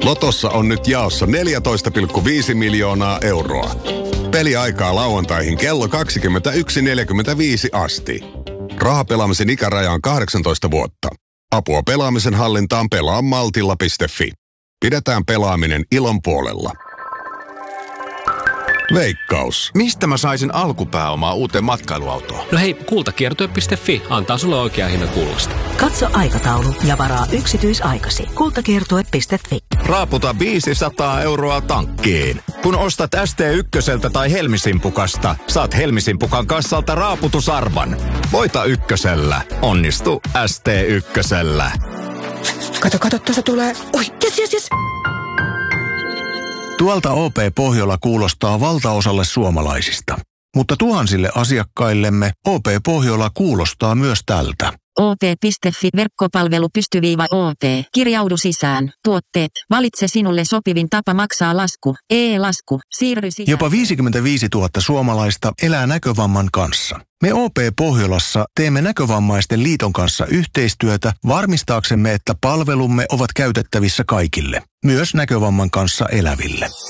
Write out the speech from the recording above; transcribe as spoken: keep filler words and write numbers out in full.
Lotossa on nyt jaossa neljätoista pilkku viisi miljoonaa euroa. Peliaikaa lauantaihin kello kaksikymmentäyksi neljäkymmentäviisi asti. Rahapelaamisen ikäraja on kahdeksantoista vuotta. Apua pelaamisen hallintaan pelaa maltilla piste fi. Pidetään pelaaminen ilon puolella. Veikkaus. Mistä mä saisin alkupääomaa uuteen matkailuautoon? No hei, kultakiertue piste fi antaa sulle oikea hinnan kullasta. Katso aikataulu ja varaa yksityisaikasi. kultakiertue piste fi. Raaputa viisisataa euroa tankkiin. Kun ostat S T yksi tai Helmisimpukasta, saat Helmisimpukan kassalta raaputusarvan. Voita ykkösellä. Onnistu S T ykkösellä. Kato, kato, tuossa tulee. Oi, jes, jes, jes. Tuolta O P Pohjola kuulostaa valtaosalle suomalaisista. Mutta tuhansille asiakkaillemme O P Pohjola kuulostaa myös tältä. O P piste fi verkkopalvelu pystyviiva O P. Kirjaudu sisään. Tuotteet. Valitse sinulle sopivin tapa maksaa lasku. E-lasku. Siirry sisään. Jopa viisikymmentäviisituhatta suomalaista elää näkövamman kanssa. Me O P Pohjolassa teemme Näkövammaisten liiton kanssa yhteistyötä varmistaaksemme, että palvelumme ovat käytettävissä kaikille, myös näkövamman kanssa eläville.